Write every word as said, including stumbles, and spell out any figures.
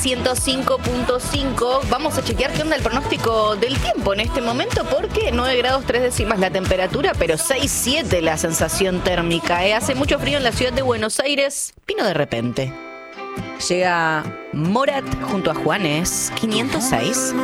ciento cinco punto cinco. Vamos a chequear qué onda el pronóstico del tiempo en este momento, porque nueve grados tres décimas la temperatura, pero seis siete la sensación térmica. ¿eh? Hace mucho frío en la ciudad de Buenos Aires. Vino de repente. Llega Morat junto a Juanes, quinientos seis.